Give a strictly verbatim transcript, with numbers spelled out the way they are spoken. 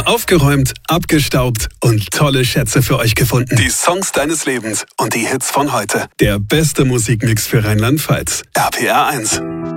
aufgeräumt, abgestaubt und tolle Schätze für euch gefunden. Die Songs deines Lebens und die Hits von heute. Der beste Musikmix für Rheinland-Pfalz. R P R eins.